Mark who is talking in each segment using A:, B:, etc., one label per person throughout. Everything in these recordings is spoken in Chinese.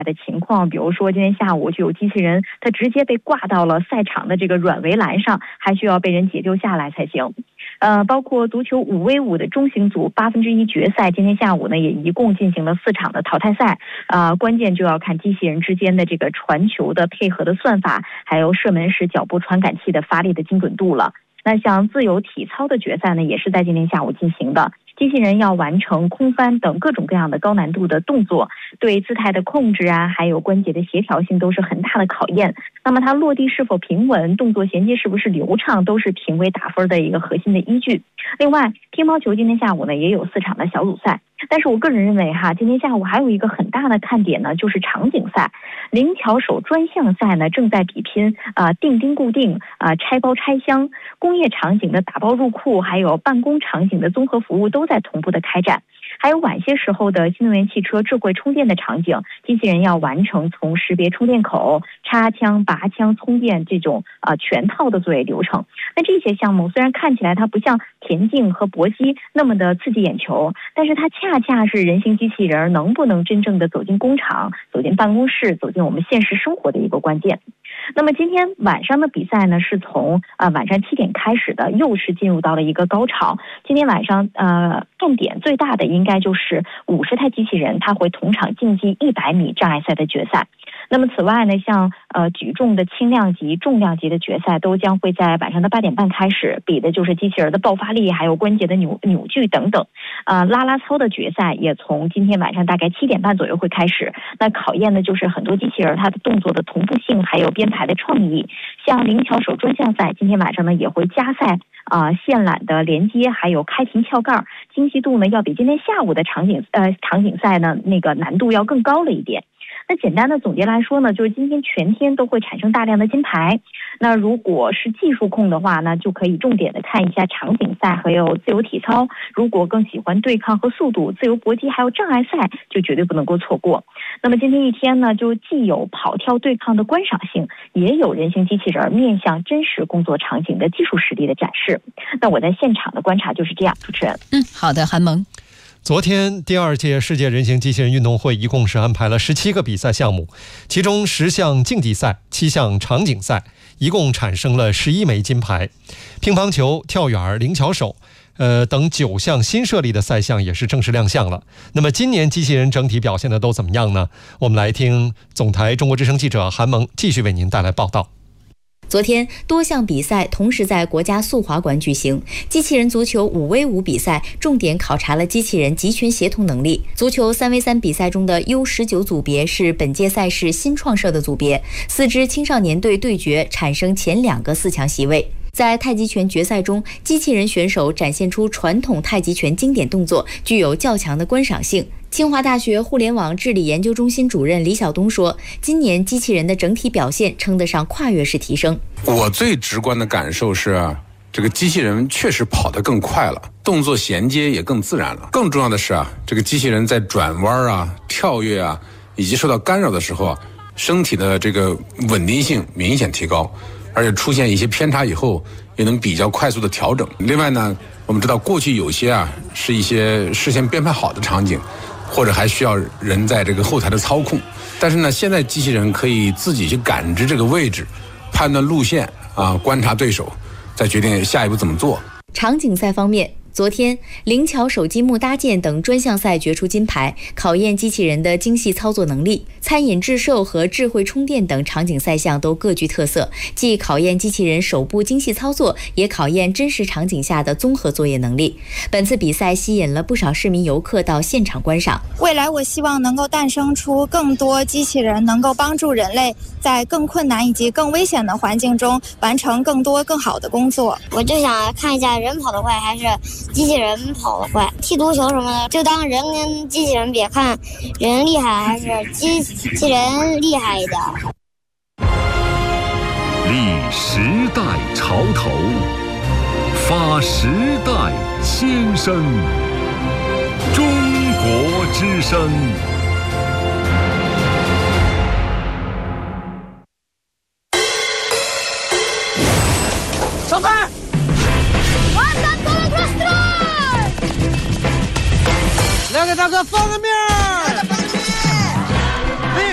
A: 的情况，比如说今天下午就有机器人它直接被挂到了赛场的这个软围栏上，还需要被人解救下来才行。包括足球5v5的中型组1/8决赛，今天下午呢也一共进行了4场的淘汰赛。关键就要看机器人之间的这个传球的配合的算法，还有射门时脚部传感器的发力的精准度了。那像自由体操的决赛呢，也是在今天下午进行的。机器人要完成空翻等各种各样的高难度的动作，对姿态的控制啊，还有关节的协调性都是很大的考验。那么它落地是否平稳，动作衔接是不是流畅，都是评委打分的一个核心的依据。另外，乒乓球今天下午呢也有4场的小组赛，但是我个人认为今天下午还有一个很大的看点呢，就是场景赛。灵巧手专项赛呢正在比拼钉钉固定拆包拆箱，工业场景的打包入库，还有办公场景的综合服务都在同步的开展。还有晚些时候的新能源汽车智慧充电的场景，机器人要完成从识别充电口、插枪、拔枪、充电这种全套的作业流程。那这些项目虽然看起来它不像田径和搏击那么的刺激眼球，但是它恰恰是人形机器人能不能真正的走进工厂、走进办公室、走进我们现实生活的一个关键。那么今天晚上的比赛呢，是从晚上7点开始的，又是进入到了一个高潮。今天晚上重点最大的应该就是50台机器人，它会同场竞技100米障碍赛的决赛。那么此外呢，像举重的轻量级、重量级的决赛都将会在晚上的8点半开始，比的就是机器人的爆发力，还有关节的扭矩等等。啦啦操的决赛也从今天晚上大概7点半左右会开始。那考验的就是很多机器人它的动作的同步性，还有编排的创意。像灵巧手专项赛，今天晚上呢也会加赛线缆的连接，还有开停撬盖，精细度呢要比今天下午的场景赛呢那个难度要更高了一点。那简单的总结来说呢，就是今天全天都会产生大量的金牌。那如果是技术控的话呢，就可以重点的看一下场景赛还有自由体操。如果更喜欢对抗和速度，自由搏击还有障碍赛就绝对不能够错过。那么今天一天呢，就既有跑跳对抗的观赏性，也有人形机器人面向真实工作场景的技术实力的展示。那我在现场的观察就是这样，主持人。
B: 好的，韩萌。
C: 昨天第2届世界人形机器人运动会一共是安排了17个比赛项目，其中10项竞技赛、7项场景赛，一共产生了11枚金牌。乒乓球、跳远、灵巧手等9项新设立的赛项也是正式亮相了。那么今年机器人整体表现的都怎么样呢？我们来听总台中国之声记者韩萌继续为您带来报道。
D: 昨天，多项比赛同时在国家速滑馆举行。机器人足球5v5比赛重点考察了机器人集群协同能力。足球3v3比赛中的 U19 组别是本届赛事新创设的组别，4支青少年队对决，产生前2个4强席位。在太极拳决赛中，机器人选手展现出传统太极拳经典动作，具有较强的观赏性。清华大学互联网治理研究中心主任李晓东说，今年机器人的整体表现称得上跨越式提升。
E: 我最直观的感受是，这个机器人确实跑得更快了，动作衔接也更自然了。更重要的是这个机器人在转弯跳跃以及受到干扰的时候身体的这个稳定性明显提高，而且出现一些偏差以后也能比较快速的调整。另外呢，我们知道过去有些是一些事先编排好的场景，或者还需要人在这个后台的操控，但是呢，现在机器人可以自己去感知这个位置，判断路线观察对手，再决定下一步怎么做。
D: 场景赛方面，昨天，灵巧手积木搭建等专项赛决出金牌，考验机器人的精细操作能力。餐饮制售和智慧充电等场景赛项都各具特色，既考验机器人手部精细操作，也考验真实场景下的综合作业能力。本次比赛吸引了不少市民游客到现场观赏。
F: 未来我希望能够诞生出更多机器人，能够帮助人类在更困难以及更危险的环境中完成更多更好的工作。
G: 我就想看一下人跑得快还是机器人跑得快，踢足球什么的，就当人跟机器人比，看人厉害还是机器人厉害一点。
H: 立时代潮头，发时代先声。中国之声。
I: 上菜！来给大哥放个面。This is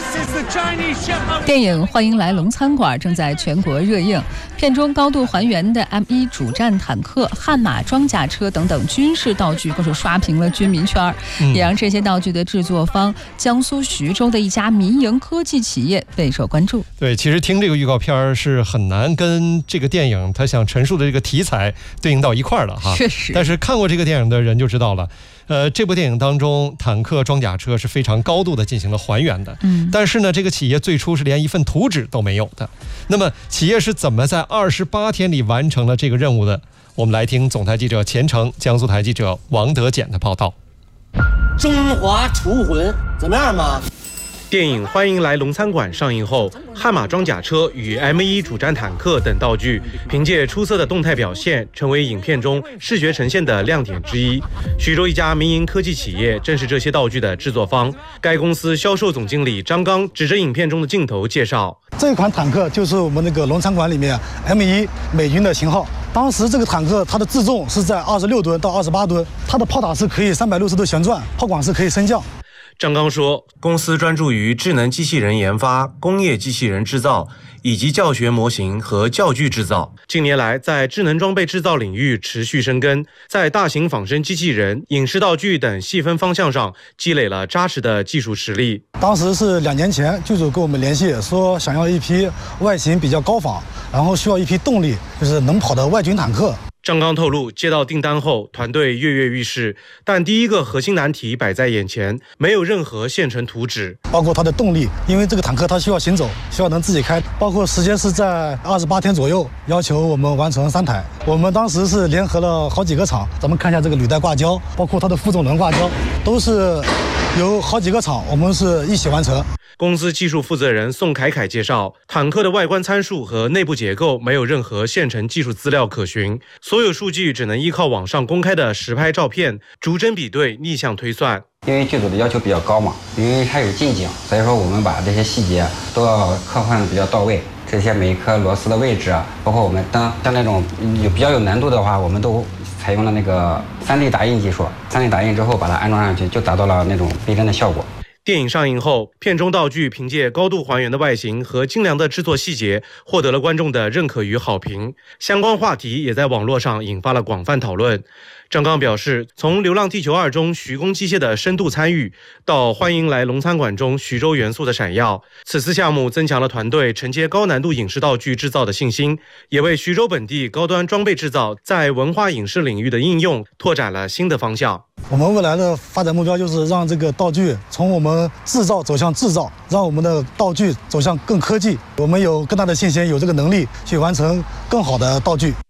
B: 电影《欢迎来龙餐馆》正在全国热映，片中高度还原的 M1 主战坦克、悍马装甲车等等军事道具更是刷屏了军民圈，也让这些道具的制作方江苏徐州的一家民营科技企业备受关注。
C: 对，其实听这个预告片是很难跟这个电影他想陈述的这个题材对应到一块儿了哈。
B: 确实，
C: 但是看过这个电影的人就知道了。这部电影当中，坦克、装甲车是非常高度的进行了还原的。但是呢，这个企业最初是连一份图纸都没有的。那么，企业是怎么在28天里完成了这个任务的？我们来听总台记者钱程、江苏台记者王德简的报道。
I: 中华厨魂怎么样嘛？
J: 电影《欢迎来龙餐馆》上映后，悍马装甲车与 M1 主战坦克等道具凭借出色的动态表现，成为影片中视觉呈现的亮点之一。徐州一家民营科技企业正是这些道具的制作方。该公司销售总经理张刚指着影片中的镜头介绍：
K: 这款坦克就是我们那个龙餐馆里面 M1 美军的型号。当时这个坦克它的自重是在26吨到28吨，它的炮塔是可以360度旋转，炮管是可以升降。
J: 张刚说，公司专注于智能机器人研发、工业机器人制造以及教学模型和教具制造。近年来，在智能装备制造领域持续深耕，在大型仿生机器人、影视道具等细分方向上积累了扎实的技术实力。
K: 当时是2年前，剧组跟我们联系，说想要一批外形比较高仿，然后需要一批动力，就是能跑的外军坦克。
J: 张刚透露，接到订单后，团队跃跃欲试，但第一个核心难题摆在眼前，没有任何现成图纸，
K: 包括它的动力，因为这个坦克它需要行走，需要能自己开，包括时间是在28天左右，要求我们完成3台。我们当时是联合了好几个厂，咱们看一下这个履带挂胶，包括它的负重轮挂胶，都是有好几个厂，我们是一起完成。
J: 公司技术负责人宋凯凯介绍，坦克的外观参数和内部结构没有任何现成技术资料可循，所有数据只能依靠网上公开的实拍照片逐帧比对、逆向推算。
L: 因为剧组的要求比较高嘛，因为它有近景，所以说我们把这些细节都要刻画的比较到位。这些每一颗螺丝的位置啊，包括我们灯，像那种比较有难度的话，我们都采用了那个3D 打印技术。3D 打印之后把它安装上去，就达到了那种逼真的效果。
J: 电影上映后，片中道具凭借高度还原的外形和精良的制作细节，获得了观众的认可与好评。相关话题也在网络上引发了广泛讨论。张刚表示，从《流浪地球2》中徐工机械的深度参与，到《欢迎来龙餐馆》中徐州元素的闪耀，此次项目增强了团队承接高难度影视道具制造的信心，也为徐州本地高端装备制造在文化影视领域的应用拓展了新的方向。
K: 我们未来的发展目标就是让这个道具从我们制造走向制造，让我们的道具走向更科技。我们有更大的信心，有这个能力去完成更好的道具。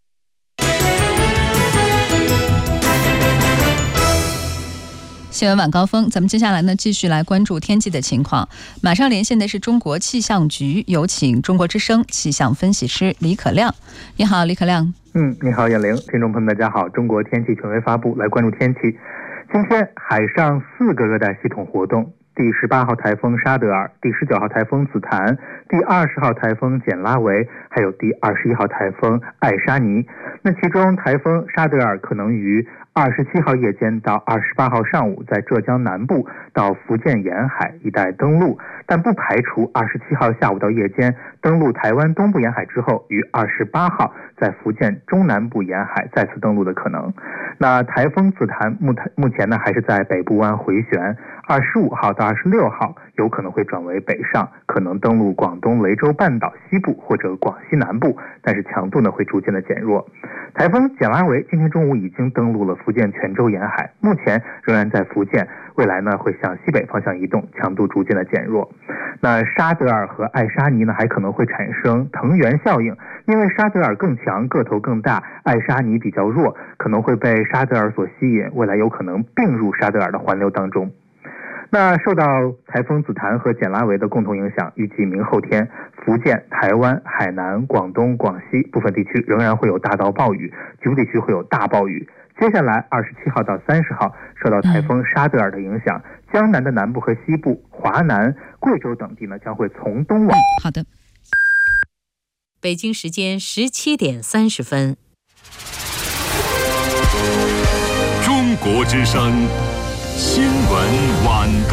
B: 新闻晚高峰，咱们接下来呢继续来关注天气的情况。马上连线的是中国气象局，有请中国之声气象分析师李可亮。你好，李可亮。
M: 你好，燕玲，听众朋友们，大家好。中国天气权威发布，来关注天气。今天海上4个热带系统活动，第18号台风沙德尔，第19号台风紫檀，第20号台风简拉维，还有第21号台风艾沙尼。那其中台风沙德尔可能于27号夜间到28号上午在浙江南部到福建沿海一带登陆，但不排除27号下午到夜间登陆台湾东部沿海之后，于28号在福建中南部沿海再次登陆的可能。那台风紫檀目前呢还是在北部湾回旋，25号到26号有可能会转为北上，可能登陆广东雷州半岛西部或者广西南部，但是强度呢会逐渐的减弱。台风简拉维今天中午已经登陆了福建泉州沿海，目前仍然在福建，未来呢会向西北方向移动，强度逐渐的减弱。那沙德尔和艾沙尼呢还可能会产生藤原效应，因为沙德尔更强，个头更大，艾沙尼比较弱，可能会被沙德尔所吸引，未来有可能并入沙德尔的环流当中。那受到台风紫檀和简拉维的共同影响，预计明后天福建、台湾、海南、广东、广西部分地区仍然会有大到暴雨，局部地区会有大暴雨。接下来27号到30号受到台风沙德尔的影响，江南的南部和西部、华南、贵州等地呢将会从东往。
B: 好的。
N: 北京时间17点30分。
H: 中国之声新闻晚高